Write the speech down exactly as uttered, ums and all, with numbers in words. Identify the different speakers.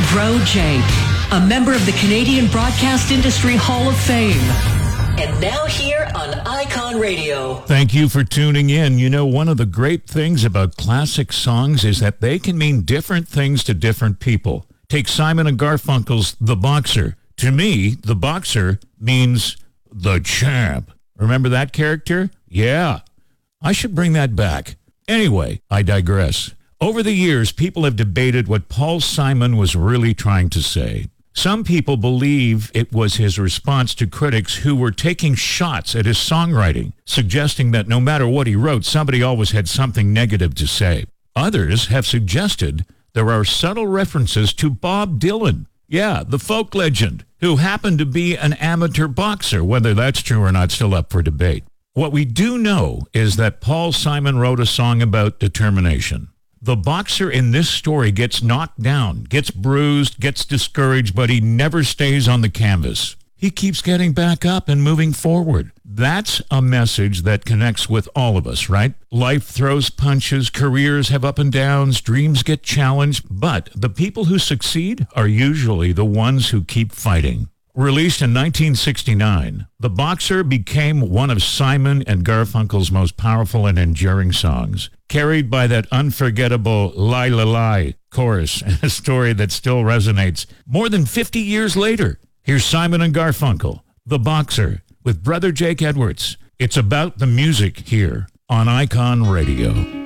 Speaker 1: Bro Jake, a member of the Canadian Broadcast Industry Hall of Fame. And now here on Icon Radio.
Speaker 2: Thank you for tuning in. You know, one of the great things about classic songs is that they can mean different things to different people. Take Simon and Garfunkel's The Boxer. To me, The Boxer means the champ. Remember that character? Yeah. I should bring that back. Anyway, I digress. Over the years, people have debated what Paul Simon was really trying to say. Some people believe it was his response to critics who were taking shots at his songwriting, suggesting that no matter what he wrote, somebody always had something negative to say. Others have suggested there are subtle references to Bob Dylan. Yeah, the folk legend, who happened to be an amateur boxer. Whether that's true or not, still up for debate. What we do know is that Paul Simon wrote a song about determination. The boxer in this story gets knocked down, gets bruised, gets discouraged, but he never stays on the canvas. He keeps getting back up and moving forward. That's a message that connects with all of us, right? Life throws punches, careers have up and downs, dreams get challenged, but the people who succeed are usually the ones who keep fighting. Released in nineteen sixty-nine, The Boxer became one of Simon and Garfunkel's most powerful and enduring songs, carried by that unforgettable "Lie, lie, lie" chorus, and a story that still resonates more than fifty years later. Here's Simon and Garfunkel, The Boxer, with brother Jake Edwards. It's about the music here on Icon Radio.